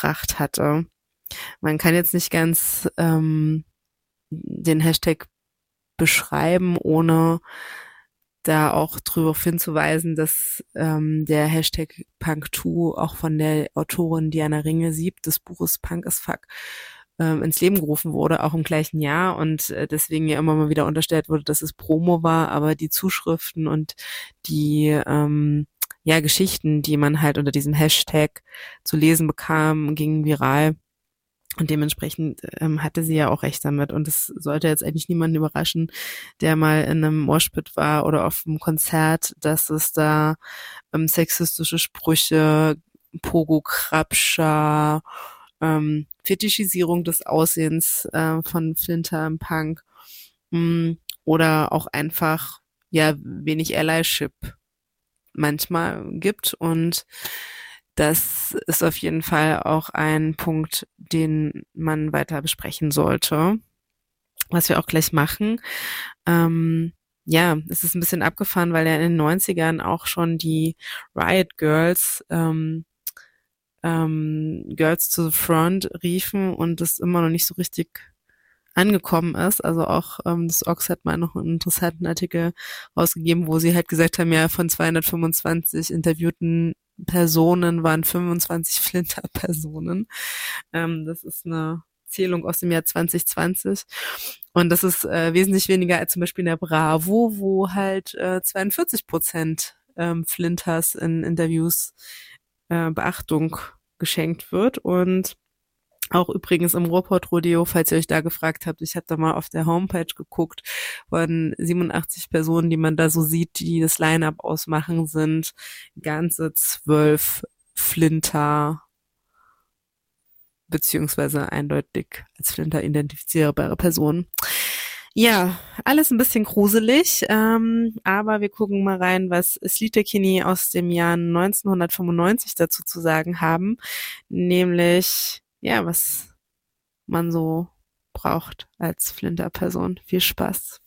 gebracht hatte. Man kann jetzt nicht ganz den Hashtag beschreiben, ohne da auch darauf hinzuweisen, dass der Hashtag Punk2 auch von der Autorin Diana Ringe-Sieb des Buches Punk as Fuck ins Leben gerufen wurde, auch im gleichen Jahr und deswegen ja immer mal wieder unterstellt wurde, dass es Promo war, aber die Zuschriften und die Geschichten, die man halt unter diesem Hashtag zu lesen bekam, gingen viral. Und dementsprechend hatte sie ja auch recht damit. Und es sollte jetzt eigentlich niemanden überraschen, der mal in einem Moshpit war oder auf einem Konzert, dass es da sexistische Sprüche, Pogo-Krabscher, Fetischisierung des Aussehens von Flinter im Punk oder auch einfach wenig Allyship manchmal gibt. Und das ist auf jeden Fall auch ein Punkt, den man weiter besprechen sollte, was wir auch gleich machen. Es ist ein bisschen abgefahren, weil ja in den 90ern auch schon die Riot Girls Girls to the Front riefen und das immer noch nicht so richtig angekommen ist. Also auch das Ox hat mal noch einen interessanten Artikel rausgegeben, wo sie halt gesagt haben, ja, von 225 interviewten Personen waren 25 Flinter-Personen. Das ist eine Zählung aus dem Jahr 2020. Und das ist wesentlich weniger als zum Beispiel in der Bravo, wo halt 42% Flinters in Interviews Beachtung geschenkt wird. Und auch übrigens im Ruhrpott-Rodeo, falls ihr euch da gefragt habt, ich habe da mal auf der Homepage geguckt, von 87 Personen, die man da so sieht, die das Line-Up ausmachen, sind ganze 12 Flinter beziehungsweise eindeutig als Flinter identifizierbare Personen. Ja, alles ein bisschen gruselig, aber wir gucken mal rein, was Sleater-Kinney aus dem Jahr 1995 dazu zu sagen haben, nämlich was man so braucht als Flinter-Person. Viel Spaß.